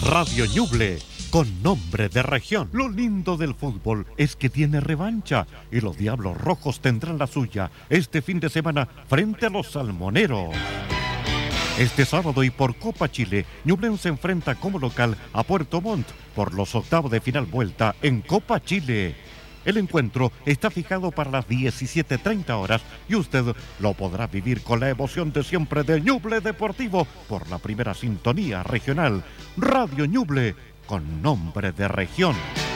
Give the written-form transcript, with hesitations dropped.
Radio Ñuble, con nombre de región. Lo lindo del fútbol es que tiene revancha y los Diablos Rojos tendrán la suya este fin de semana frente a los Salmoneros. Este sábado y por Copa Chile, Ñublense se enfrenta como local a Puerto Montt por los octavos de final vuelta en Copa Chile. El encuentro está fijado para las 17:30 horas y usted lo podrá vivir con la emoción de siempre de Ñuble Deportivo por la primera sintonía regional, Radio Ñuble, con nombre de región.